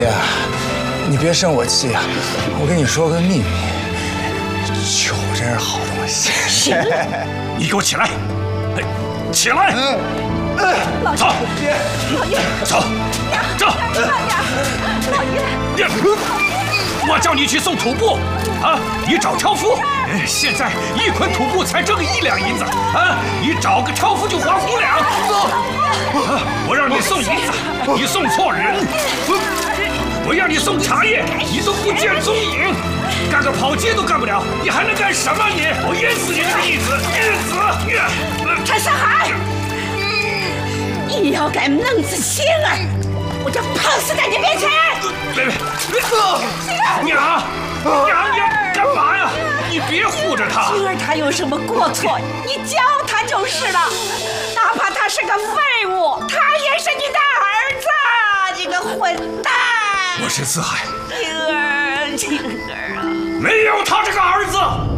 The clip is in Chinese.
呀，你别生我气啊！我跟你说个秘密，酒真是好东西。 行了， 你给我起来！起来！ 老走， 爷，老爷， 走，走！ 慢点，老爷。 我叫你去送土布，啊，你找挑夫。现在一捆土布才挣1两银子，啊，你找个挑夫就花5两。走，我让你送银子，你送错人。我让你送茶叶，你都不见踪影，干个跑街都干不了，你还能干什么你？我淹死你这个义子！ 陈三海，你要敢弄死仙儿，我就碰死在你面前！ 娘，你要干嘛呀？你别护着他。 星儿他有什么过错，你教他就是了。哪怕他是个废物，他也是你的儿子，你个混蛋！ 我是四海， 星儿啊！ 没有他这个儿子。